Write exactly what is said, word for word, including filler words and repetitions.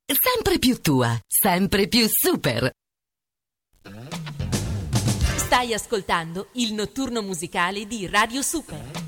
sempre più tua, sempre più super. Stai ascoltando il notturno musicale di Radio Super.